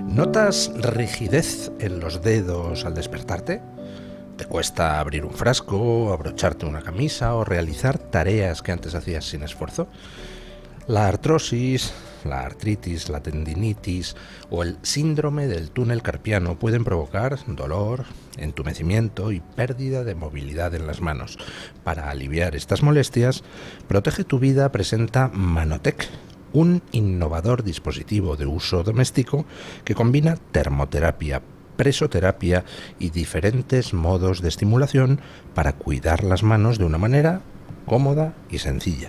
¿Notas rigidez en los dedos al despertarte? ¿Te cuesta abrir un frasco, abrocharte una camisa o realizar tareas que antes hacías sin esfuerzo? La artrosis, la artritis, la tendinitis o el síndrome del túnel carpiano pueden provocar dolor, entumecimiento y pérdida de movilidad en las manos. Para aliviar estas molestias, Protege tu Vida presenta Manotec, un innovador dispositivo de uso doméstico que combina termoterapia, presoterapia y diferentes modos de estimulación para cuidar las manos de una manera cómoda y sencilla.